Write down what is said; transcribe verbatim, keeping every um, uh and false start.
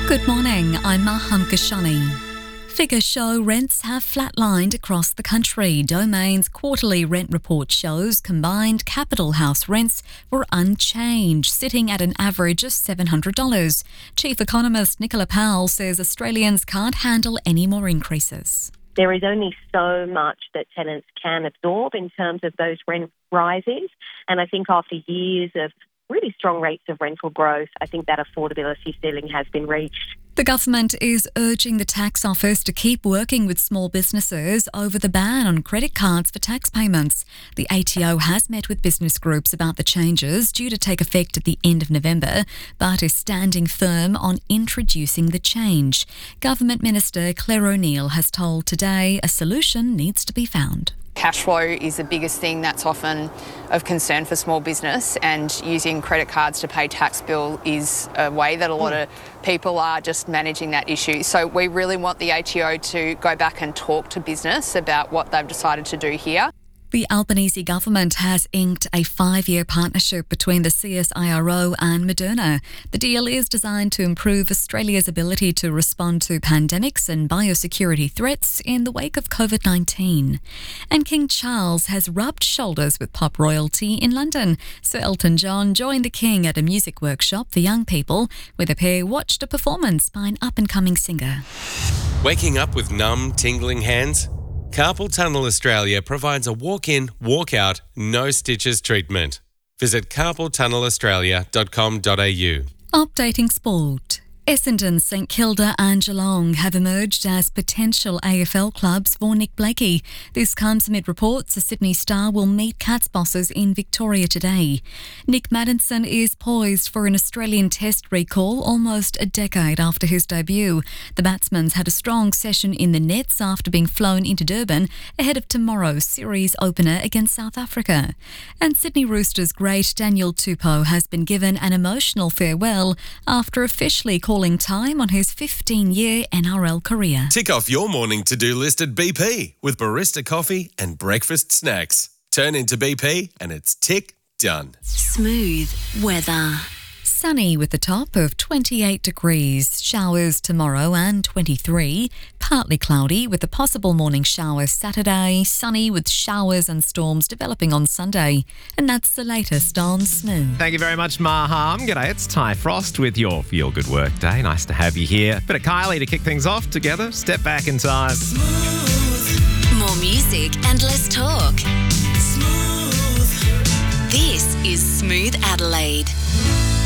Good morning, I'm Maham Kashani. Figures show rents have flatlined across the country. Domain's quarterly rent report shows combined capital house rents were unchanged, sitting at an average of seven hundred dollars. Chief economist Nicola Powell says Australians can't handle any more increases. There is only so much that tenants can absorb in terms of those rent rises. And I think after years of really strong rates of rental growth, I think that affordability ceiling has been reached. The government is urging the tax office to keep working with small businesses over the ban on credit cards for tax payments. The A T O has met with business groups about the changes due to take effect at the end of November, but is standing firm on introducing the change. Government Minister Claire O'Neil has told Today a solution needs to be found. Cash flow is the biggest thing that's often of concern for small business, and using credit cards to pay tax bill is a way that a lot of people are just managing that issue. So we really want the A T O to go back and talk to business about what they've decided to do here. The Albanese government has inked a five-year partnership between the C S I R O and Moderna. The deal is designed to improve Australia's ability to respond to pandemics and biosecurity threats in the wake of covid nineteen. And King Charles has rubbed shoulders with pop royalty in London. Sir Elton John joined the King at a music workshop for young people, where the pair watched a performance by an up-and-coming singer. Waking up with numb, tingling hands? Carpal Tunnel Australia provides a walk-in, walk-out, no-stitches treatment. Visit carpal tunnel australia dot com dot a u. Updating sport. Essendon, St Kilda and Geelong have emerged as potential A F L clubs for Nick Blakey. This comes amid reports the Sydney Star will meet Cats bosses in Victoria today. Nick Maddinson is poised for an Australian Test recall almost a decade after his debut. The batsman's had a strong session in the nets after being flown into Durban ahead of tomorrow's series opener against South Africa. And Sydney Roosters great Daniel Tupou has been given an emotional farewell after officially calling time on his fifteen-year N R L career. Tick off your morning to-do list at B P with barista coffee and breakfast snacks. Turn into B P and it's tick done. Smooth weather. Sunny with a top of twenty-eight degrees. Showers tomorrow and twenty-three. Partly cloudy with a possible morning shower Saturday. Sunny with showers and storms developing on Sunday. And that's the latest on Smooth. Thank you very much, Maham. G'day, it's Ty Frost with your Feel Good Work Day. Nice to have you here. Bit of Kylie to kick things off together. Step back in time. Smooth. More music and less talk. Smooth. This is Smooth Adelaide.